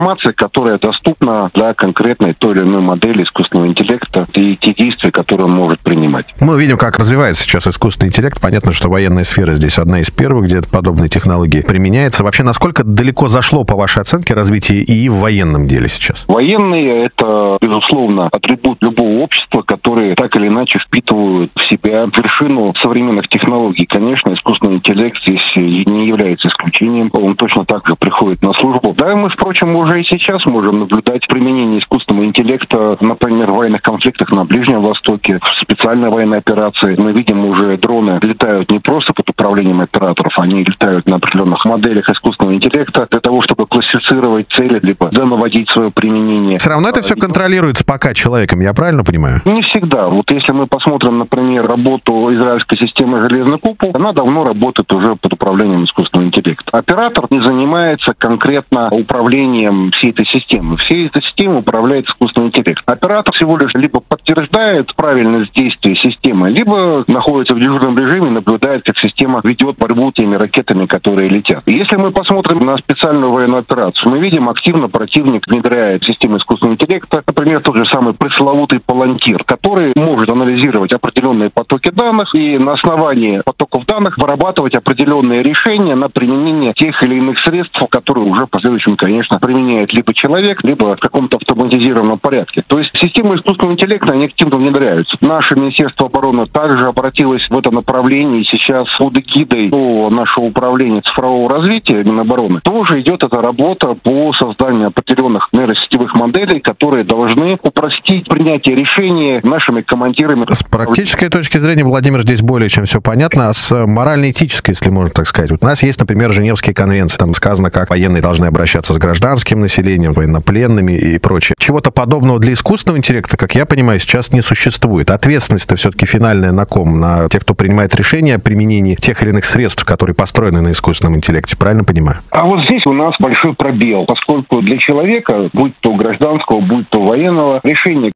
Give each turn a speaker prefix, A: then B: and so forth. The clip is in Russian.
A: информация, которая доступна для конкретной той или иной модели искусственного интеллекта и те действия, которые он может принимать.
B: Мы видим, как развивается сейчас искусственный интеллект. Понятно, что военная сфера здесь одна из первых, где подобные технологии применяются. Вообще, насколько далеко зашло, по вашей оценке, развитие ИИ в военном деле сейчас?
A: Военные — это, безусловно, атрибут любого общества, которые так или иначе впитывают в себя вершину современных технологий. Конечно, искусственный интеллект здесь не является исключением. Он точно так же приходит на службу. Да, мы, впрочем, уже и сейчас можем наблюдать применение искусственного интеллекта, например, в военных конфликтах на Ближнем Востоке, в специальной военной операции. Мы видим, уже дроны летают не просто под управлением операторов, они летают на определенных моделях искусственного интеллекта для того, чтобы классифицировать цели, либо наводить свое применение.
B: Все равно это все контролируется пока человеком, я правильно понимаю?
A: Не всегда. Вот если мы посмотрим, например, работу израильской системы «Железный купол», она давно работает уже под управлением искусственного интеллекта. Оператор не занимается конкретно управлением всей этой системы. Всей этой системой управляет искусственный интеллект. Оператор всего лишь либо подтверждает правильность действия системы, либо находится в дежурном режиме, наблюдает, как система ведет борьбу теми ракетами, которые летят. И если мы посмотрим на специальную военную операцию, мы видим, активно противник внедряет систему искусственного интеллекта, например, тот же самый пресловутый Палантир, который может анализировать определенные потоки данных и на основании потоков данных вырабатывать определенные решения на применение тех или иных средств, которые уже в последующем, конечно, применяет либо человек, либо в каком-то автоматизированном порядке. То есть системы искусственного интеллекта, они активно внедряются. Наше Министерство обороны также обратилось в это направление, и сейчас под эгидой нашего управления цифрового развития Минобороны тоже идет эта работа по созданию определенных нейросетевых моделей, которые должны упростить принятие решений нашими командирами.
B: С практической точки зрения, Владимир, здесь более чем все понятно, а с морально-этической, если можно так сказать. Вот у нас есть, например, Женевские конвенции, там сказано, как военные должны обращаться с гражданским населением, военнопленными и прочее. Чего-то подобного для искусственного интеллекта, как я понимаю, сейчас не существует. Ответственность-то все-таки финальная на ком? На тех, кто принимает решения о применении тех или иных средств, которые построены на искусственном интеллекте, правильно понимаю?
A: А вот здесь у нас большой пробел, поскольку для человека, будь то гражданского, будь то военного, решение